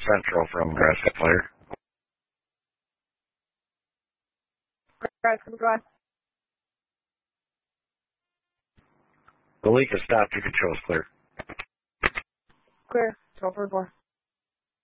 Central from Grass Clear. Grass, Drive. The leak has stopped. Your control's clear. Clear. 1244.